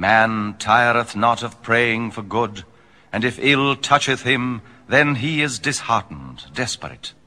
Man tireth not of praying for good, and if ill toucheth him, then he is disheartened, desperate.